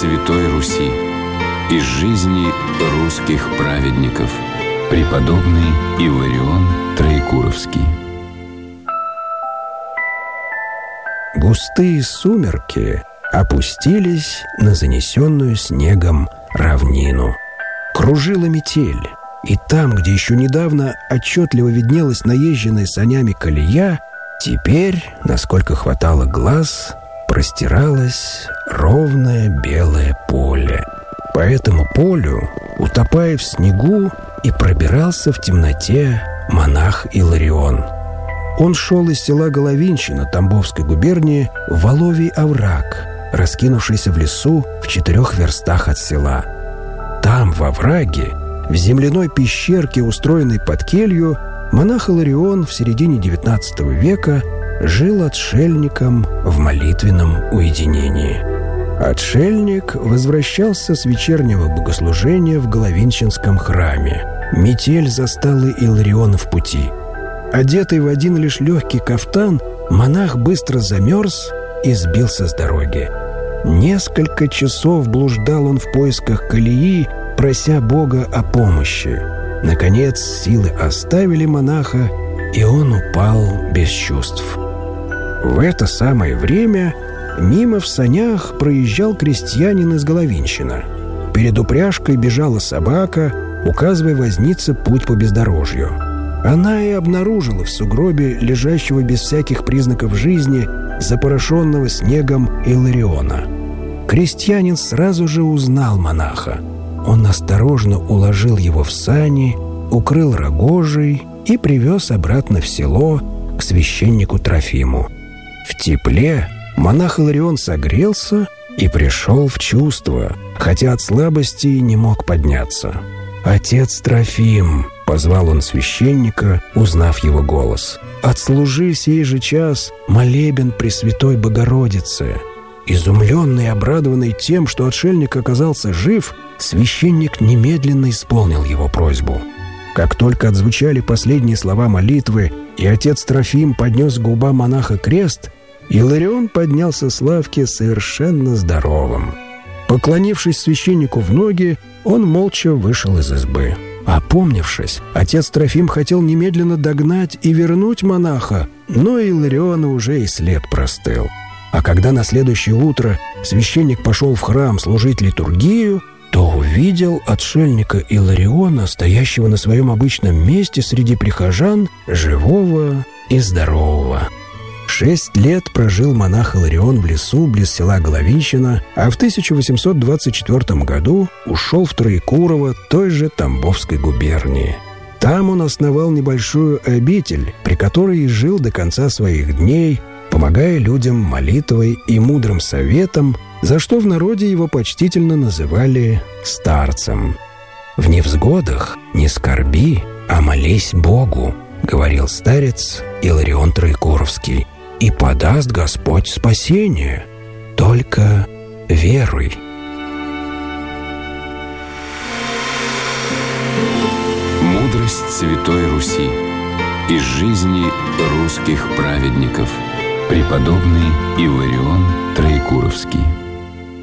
Святой Руси. Из жизни русских праведников. Преподобный Иларион Троекуровский. Густые сумерки опустились на занесенную снегом равнину. Кружила метель, и там, где еще недавно отчетливо виднелась наезженная санями колея, теперь, насколько хватало глаз, простиралось ровное белое поле. По этому полю, утопая в снегу, и пробирался в темноте монах Иларион. Он шел из села Головинщина Тамбовской губернии в Воловий овраг, раскинувшийся в лесу в 4 верстах от села. Там, во овраге, в земляной пещерке, устроенной под келью, монах Иларион в середине XIX века жил отшельником в молитвенном уединении. Отшельник возвращался с вечернего богослужения в Головинщинском храме. Метель застала Илариона в пути. Одетый в один лишь легкий кафтан, монах быстро замерз и сбился с дороги. Несколько часов блуждал он в поисках колеи, прося Бога о помощи. Наконец силы оставили монаха, и он упал без чувств. В это самое время мимо в санях проезжал крестьянин из Головинщина. Перед упряжкой бежала собака, указывая вознице путь по бездорожью. Она и обнаружила в сугробе лежащего без всяких признаков жизни, запорошенного снегом Илариона. Крестьянин сразу же узнал монаха. Он осторожно уложил его в сани, укрыл рогожей и привез обратно в село к священнику Трофиму. В тепле монах Иларион согрелся и пришел в чувство, хотя от слабости не мог подняться. «Отец Трофим!» — позвал он священника, узнав его голос. «Отслужи сей же час молебен Пресвятой Богородице». Изумленный и обрадованный тем, что отшельник оказался жив, священник немедленно исполнил его просьбу. Как только отзвучали последние слова молитвы, и отец Трофим поднес к губам монаха крест, Иларион поднялся с лавки совершенно здоровым. Поклонившись священнику в ноги, он молча вышел из избы. Опомнившись, отец Трофим хотел немедленно догнать и вернуть монаха, но Илариона уже и след простыл. А когда на следующее утро священник пошел в храм служить литургию, то увидел отшельника Илариона, стоящего на своем обычном месте среди прихожан, живого и здорового. 6 лет прожил монах Иларион в лесу близ села Головинщина, а в 1824 году ушел в Троекурово той же Тамбовской губернии. Там он основал небольшую обитель, при которой и жил до конца своих дней, помогая людям молитвой и мудрым советом, за что в народе его почтительно называли старцем. «В невзгодах не скорби, а молись Богу», — говорил старец Иларион Троекуровский, «и подаст Господь спасение. Только веруй». Мудрость Святой Руси. Из жизни русских праведников. Преподобный Иларион Троекуровский.